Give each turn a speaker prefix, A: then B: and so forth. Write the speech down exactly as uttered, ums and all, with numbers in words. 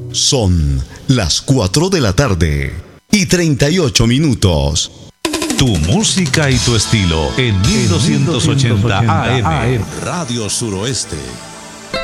A: Son las cuatro de la tarde y treinta y ocho minutos.
B: Tu música y tu estilo en mil doscientos ochenta A M. Radio Suroeste.